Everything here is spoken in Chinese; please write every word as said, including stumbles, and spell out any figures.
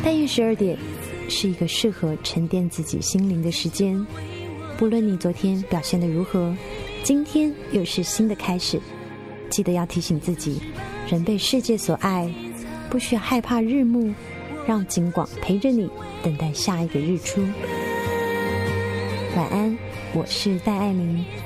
半夜十二点是一个适合沉淀自己心灵的时间，不论你昨天表现得如何，今天又是新的开始。记得要提醒自己，人被世界所爱，不需要害怕日暮，让景广陪着你等待下一个日出。晚安，我是戴爱玲。